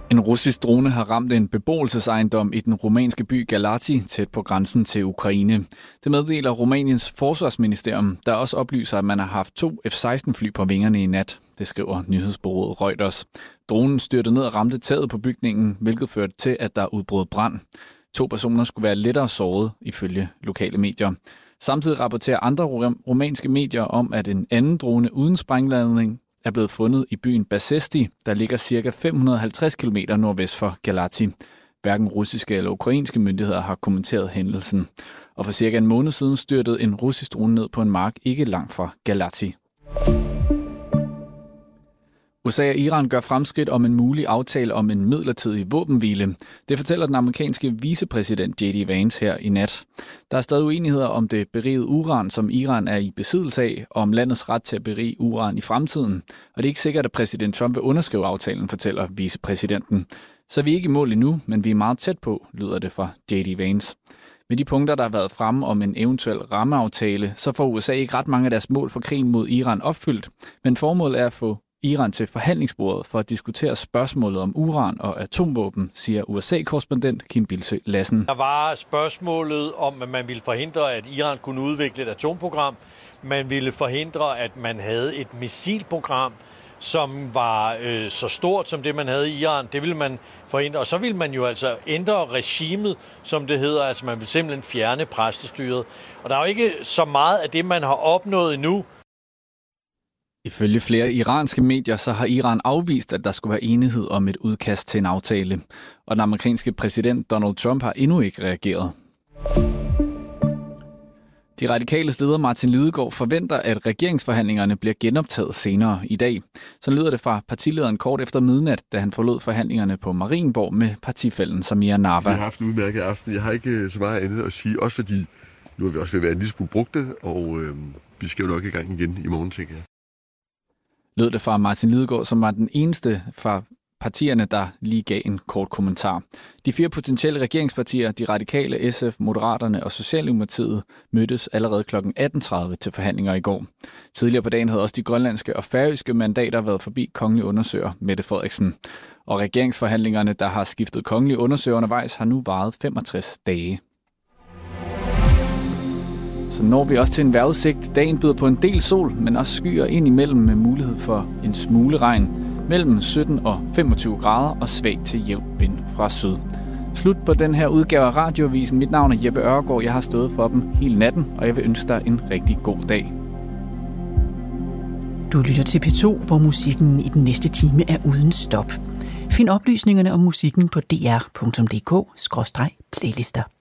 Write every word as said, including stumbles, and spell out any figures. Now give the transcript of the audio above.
En russisk drone har ramt en beboelsesejendom i den rumænske by Galați, tæt på grænsen til Ukraine. Det meddeler Rumæniens forsvarsministerium, der også oplyser, at man har haft to F seksten fly på vingerne i nat. Det skriver nyhedsbureauet Reuters. Dronen styrtede ned og ramte taget på bygningen, hvilket førte til, at der udbrød brand. To personer skulle være lettere såret, ifølge lokale medier. Samtidig rapporterer andre rumænske medier om, at en anden drone uden sprængladning er blevet fundet i byen Basesti, der ligger ca. fem hundrede og halvtreds kilometer nordvest for Galați. Hverken russiske eller ukrainske myndigheder har kommenteret hændelsen. Og for cirka en måned siden styrtede en russisk drone ned på en mark ikke langt fra Galați. U S A og Iran gør fremskridt om en mulig aftale om en midlertidig våbenhvile. Det fortæller den amerikanske vicepræsident J D Vance her i nat. Der er stadig uenigheder om det berigede uran, som Iran er i besiddelse af, og om landets ret til at berige uran i fremtiden. Og det er ikke sikkert, at præsident Trump vil underskrive aftalen, fortæller vicepræsidenten. Så vi er ikke i mål endnu, men vi er meget tæt på, lyder det fra J D Vance. Med de punkter, der har været fremme om en eventuel rammeaftale, så får U S A ikke ret mange af deres mål for krigen mod Iran opfyldt, men formålet er at få Iran til forhandlingsbordet for at diskutere spørgsmålet om uran og atomvåben, siger U S A-korrespondent Kim Bildsøe Lassen. Der var spørgsmålet om, at man ville forhindre, at Iran kunne udvikle et atomprogram. Man ville forhindre, at man havde et missilprogram, som var øh, så stort som det, man havde i Iran. Det ville man forhindre. Og så ville man jo altså ændre regimet, som det hedder. Altså man ville simpelthen fjerne præstestyret. Og der er jo ikke så meget af det, man har opnået endnu. Ifølge flere iranske medier, så har Iran afvist, at der skulle være enighed om et udkast til en aftale. Og den amerikanske præsident Donald Trump har endnu ikke reageret. De radikale leder Martin Lidegaard forventer, at regeringsforhandlingerne bliver genoptaget senere i dag. Så lyder det fra partilederen kort efter midnat, da han forlod forhandlingerne på Marienborg med partifællen Samira Nawa. Vi har haft en udmærket aften. Jeg har ikke så meget andet at sige, også fordi nu er vi også ved at være en lille smule brugte, og øh, vi skal jo nok i gang igen i morgen, tænker jeg. Lød det fra Martin Lidegaard, som var den eneste fra partierne, der lige gav en kort kommentar. De fire potentielle regeringspartier, de radikale, S F, Moderaterne og Socialdemokratiet, mødtes allerede klokken atten tredive til forhandlinger i går. Tidligere på dagen havde også de grønlandske og færøske mandater været forbi kongelig undersøger Mette Frederiksen. Og regeringsforhandlingerne, der har skiftet kongelig undersøger undervejs, har nu varet femogtres dage. Så når vi også til en vejrudsigt. Dagen byder på en del sol, men også skyer ind imellem med mulighed for en smule regn. Mellem sytten og femogtyve grader og svag til jævn vind fra syd. Slut på den her udgave af Radioavisen. Mit navn er Jeppe Ørgaard. Jeg har stået for dem hele natten, og jeg vil ønske dig en rigtig god dag. Du lytter til P to, hvor musikken i den næste time er uden stop. Find oplysningerne om musikken på d r punktum d k skråstreg playlister.